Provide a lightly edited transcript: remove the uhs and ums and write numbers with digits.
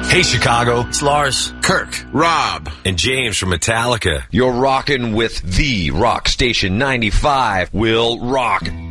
Hey, Chicago. It's Lars, Kirk, Rob, and James from Metallica. You're rocking with the Rock Station 95. Will rock